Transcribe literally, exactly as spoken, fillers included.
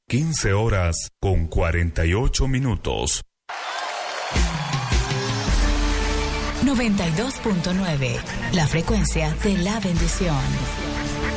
quince horas con cuarenta y ocho minutos. noventa y dos punto nueve, la frecuencia de la bendición.